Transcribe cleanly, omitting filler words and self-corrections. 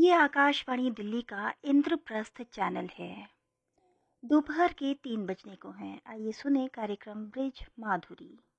ये आकाशवाणी दिल्ली का इंद्रप्रस्थ चैनल है। दोपहर के 3 बजने को हैं। आइए सुने कार्यक्रम ब्रिज माधुरी।